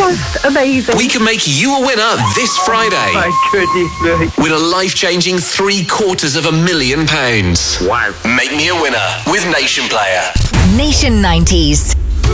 just amazing. We can make you a winner this Friday. My goodness me. Win a life-changing £750,000. Wow. Make me a winner with Nation Player. Nation 90s.